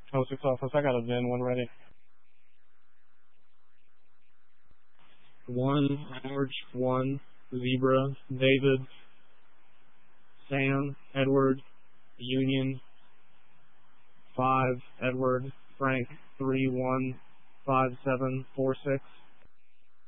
Oh, 6 office. I got a VIN one ready. 1, George, 1, Zebra, David, Sam, Edward, Union, 5, Edward, Frank, 3, 1, 5, 7, 4, 6.